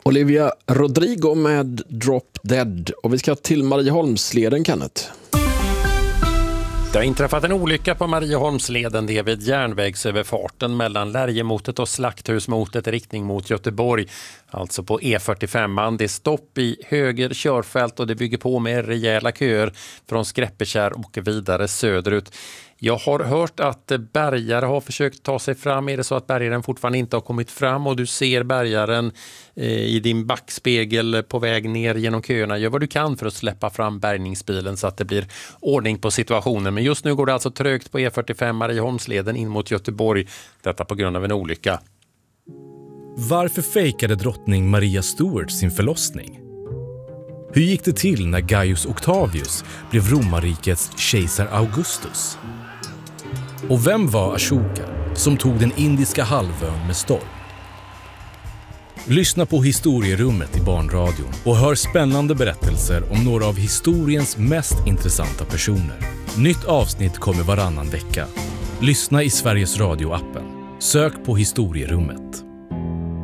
Olivia Rodrigo med Drop Dead. Och vi ska till Marieholmsleden, Kenneth. Det har inträffat en olycka på Marieholmsleden. Det är vid järnvägsöverfarten mellan Lärjemotet och Slakthusmotet i riktning mot Göteborg. Alltså på E45. Det är stopp i höger körfält och det bygger på med rejäla köer från Skräppekärr och vidare söderut. Jag har hört att bärgare har försökt ta sig fram. Är det så att bärgaren fortfarande inte har kommit fram och du ser bärgaren i din backspegel på väg ner genom köerna? Gör vad du kan för att släppa fram bärgningsbilen så att det blir ordning på situationen. Men just nu går det alltså trögt på E45 Marieholmsleden in mot Göteborg. Detta på grund av en olycka. Varför fejkade drottning Maria Stuart sin förlossning? Hur gick det till när Gaius Octavius blev romarrikets kejsar Augustus? Och vem var Ashoka som tog den indiska halvön med storm? Lyssna på Historierummet i Barnradion och hör spännande berättelser om några av historiens mest intressanta personer. Nytt avsnitt kommer varannan vecka. Lyssna i Sveriges Radio-appen. Sök på Historierummet.